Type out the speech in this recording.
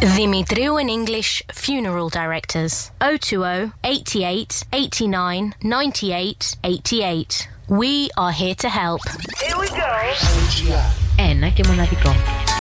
Dimitriou and English Funeral Directors. 020 88 89 98 88. We are here to help. Here we go. Ένα και μοναδικό.